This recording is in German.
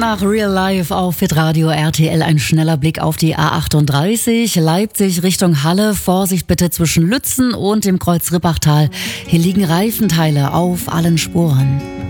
Nach Real Life auf Hitradio RTL ein schneller Blick auf die A38. Leipzig Richtung Halle. Vorsicht bitte zwischen Lützen und dem Kreuz Rippachtal. Hier liegen Reifenteile auf allen Spuren.